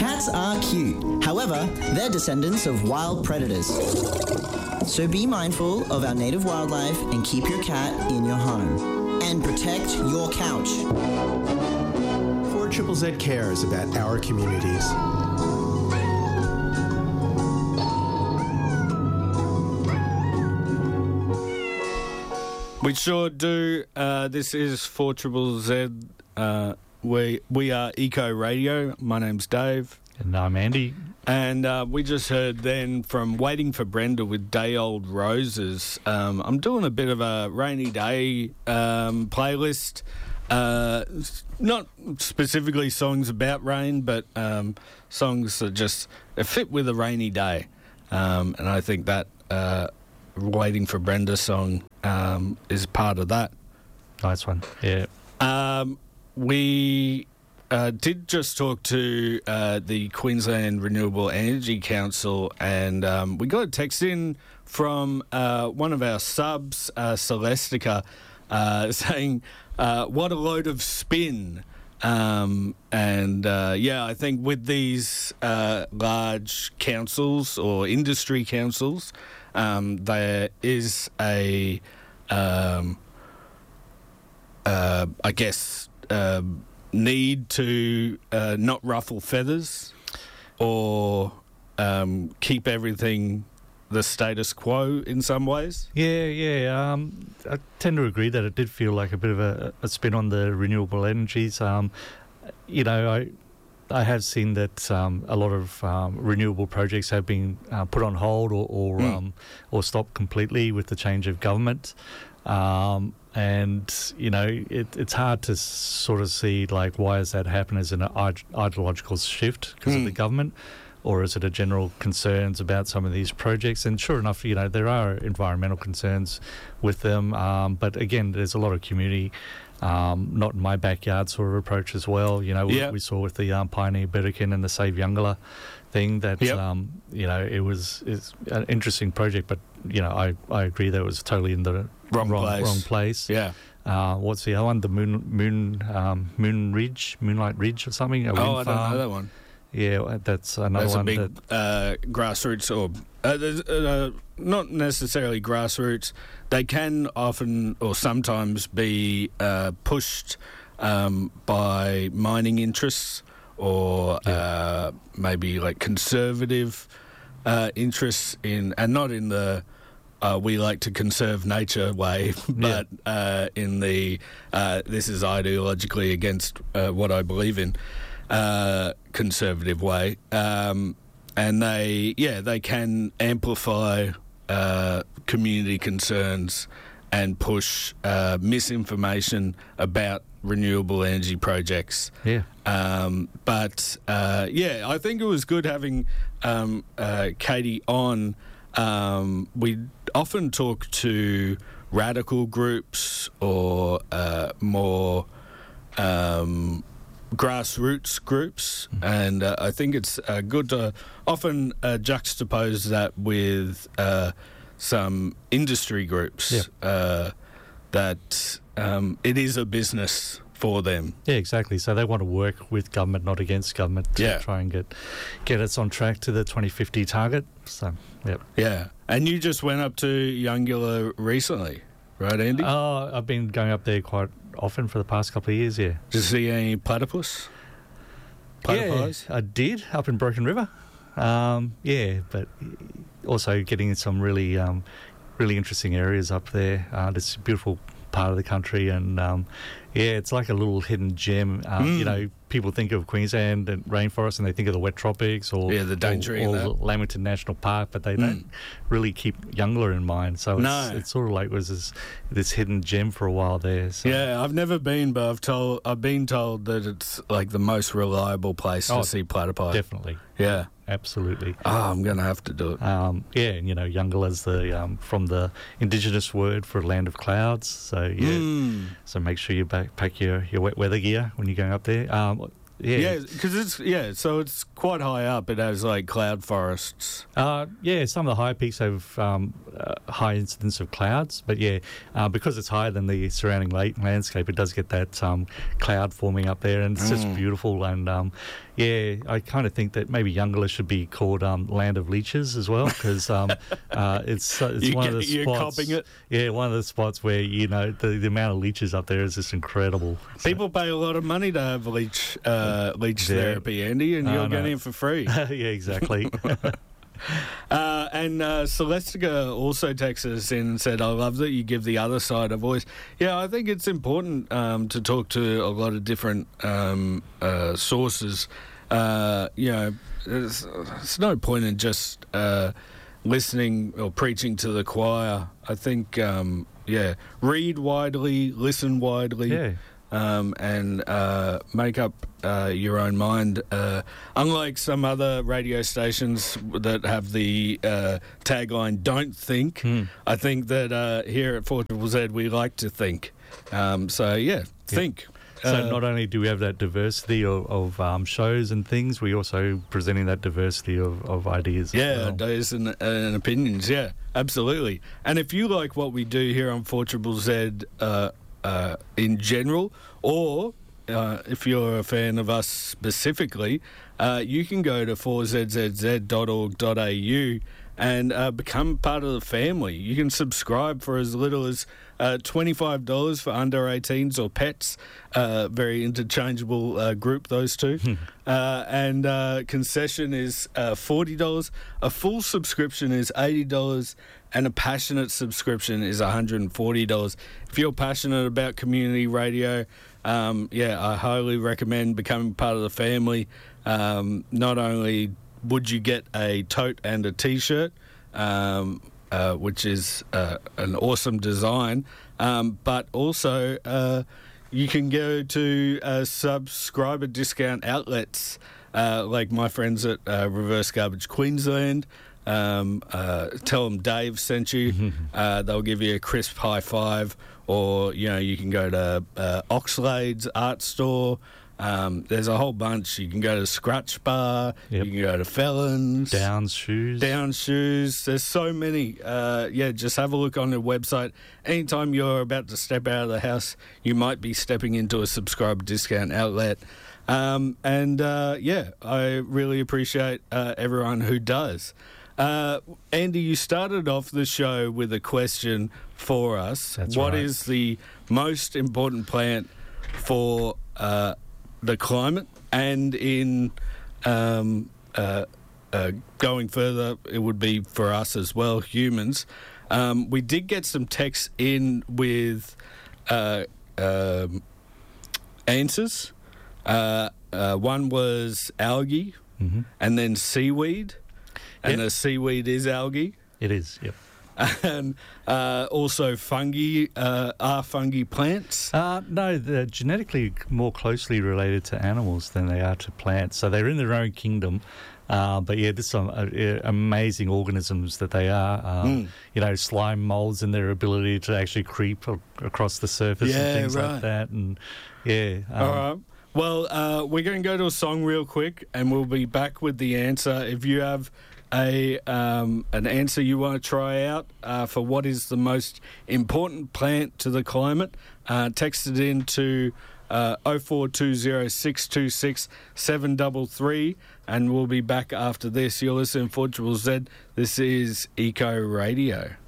Cats are cute. However, they're descendants of wild predators. So be mindful of our native wildlife and keep your cat in your home. And protect your couch. 4ZZZ cares about our communities. We sure do. This is 4ZZZ. We are Eco Radio. My name's Dave. And I'm Andy. And we just heard then from Waiting for Brenda with Day Old Roses. I'm doing a bit of a rainy day playlist. Not specifically songs about rain, but songs that just fit with a rainy day. And I think that Waiting for Brenda song is part of that. Nice one, yeah. We did just talk to the Queensland Renewable Energy Council, and we got a text in from one of our subs, Celestica, saying, what a load of spin. I think with these large councils or industry councils, there is a, need to not ruffle feathers or keep everything the status quo in some ways. Yeah. I tend to agree that it did feel like a bit of a spin on the renewable energies. I have seen that a lot of renewable projects have been put on hold or stopped completely with the change of government. It's hard to sort of see, like, why has that happened? Is it an ideological shift because of the government, or is it a general concerns about some of these projects? And sure enough, there are environmental concerns with them, but again, there's a lot of community, not in my backyard sort of approach as well. We saw with the Pioneer Burdekin and the Save Youngala thing that, it's an interesting project, but, I agree that it was totally in the wrong place. Yeah. What's the other one? The Moonlight Ridge or something? I don't know that one. Yeah, that's another one. That's a big grassroots, or not necessarily grassroots. They can often or sometimes be pushed by mining interests or maybe like conservative interests and not in the we like to conserve nature way, but in the this is ideologically against what I believe in conservative way, and they can amplify community concerns and push misinformation about renewable energy projects. I think it was good having Katie on. We often talk to radical groups or more grassroots groups, and I think it's good to often juxtapose that with some industry groups that it is a business for them. Yeah, exactly. So they want to work with government, not against government, to try and get us on track to the 2050 target. So, yeah. And you just went up to Youngula recently, right, Andy? Oh, I've been going up there quite often for the past couple of years, yeah. Did you see any platypus? Platypus? Yeah, I did, up in Broken River. But also getting in some really interesting areas up there. It's a beautiful part of the country, and it's like a little hidden gem. People think of Queensland and rainforest and they think of the wet tropics or the danger or Lamington National Park, but they don't really keep Youngula in mind. So it's sort of like was this hidden gem for a while there. So. Yeah, I've never been, but I've been told that it's like the most reliable place to see platypi. Definitely. Yeah. Absolutely. Oh, I'm going to have to do it. Youngula's the from the Indigenous word for land of clouds. So so make sure you pack your wet weather gear when you're going up there. Yeah, because so it's quite high up. It has like cloud forests. Some of the high peaks have high incidence of clouds, but because it's higher than the surrounding landscape, it does get that cloud forming up there, and it's just beautiful. And I kind of think that maybe Youngalla should be called Land of Leeches as well, because it's one of the spots. You're copying it? Yeah, one of the spots where the amount of leeches up there is just incredible. People pay a lot of money to have leech therapy, Andy, and you're getting it for free. Yeah, exactly. And Celestica also texted us in and said, I love that you give the other side a voice. Yeah, I think it's important to talk to a lot of different sources. There's no point in just listening or preaching to the choir. I think, read widely, listen widely. And make up your own mind. Unlike some other radio stations that have the tagline, don't think, I think that here at 4ZZZ we like to think. Think. So not only do we have that diversity of shows and things, we also presenting that diversity of ideas. Ideas and opinions, absolutely. And if you like what we do here on 4ZZZ, in general, or if you're a fan of us specifically, you can go to 4zzz.org.au and become part of the family. You can subscribe for as little as $25 for under 18s or pets. Very interchangeable group, those two. And concession is $40. A full subscription is $80. And a passionate subscription is $140. If you're passionate about community radio, I highly recommend becoming part of the family. Not only would you get a tote and a T-shirt, which is an awesome design, but also you can go to subscriber discount outlets like my friends at Reverse Garbage Queensland. Tell them Dave sent you. They'll give you a crisp high five, or you can go to Oxlade's art store. There's a whole bunch. You can go to Scratch Bar. You can go to Felons. Downs Shoes. There's so many. Just have a look on their website. Anytime you're about to step out of the house, you might be stepping into a subscriber discount outlet. I really appreciate everyone who does. Andy, you started off the show with a question for us. That's What right. is the most important plant for the climate? And in going further, it would be for us as well, humans. We did get some texts in with answers. One was algae, and then seaweed. And the seaweed is algae. It is, yep. And also fungi. Are fungi plants? No, they're genetically more closely related to animals than they are to plants. So they're in their own kingdom. There's some amazing organisms that they are. Slime molds and their ability to actually creep across the surface and things like that. And all right. Well, we're going to go to a song real quick, and we'll be back with the answer. If you have an answer you want to try out for what is the most important plant to the climate, text it in to 0420 626 733, and we'll be back after this. You're listening to 4ZZZ. This is Eco Radio.